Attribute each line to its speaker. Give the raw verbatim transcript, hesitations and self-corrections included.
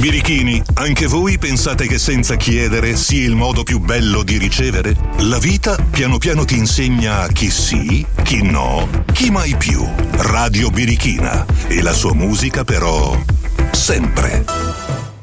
Speaker 1: Birichini, anche voi pensate che senza chiedere sia il modo più bello di ricevere? La vita piano piano ti insegna chi sì, chi no, chi mai più. Radio Birichina e la sua musica però sempre.